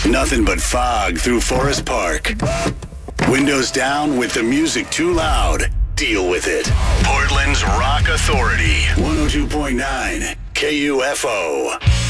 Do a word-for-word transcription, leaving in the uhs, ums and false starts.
Nothing but fog through Forest Park. Windows down with the music too loud. Deal with it. Portland's Rock Authority. one oh two point nine K U F O.